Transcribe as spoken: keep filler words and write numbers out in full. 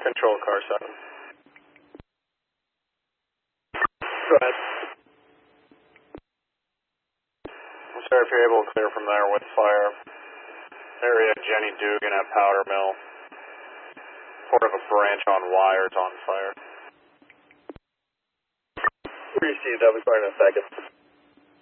Control car seven. Go ahead. I'm sorry if you're able to clear from there with fire. Area Jenny Dugan at Powder Mill. Part of a branch on wires on fire. Received, I'll be starting in a second.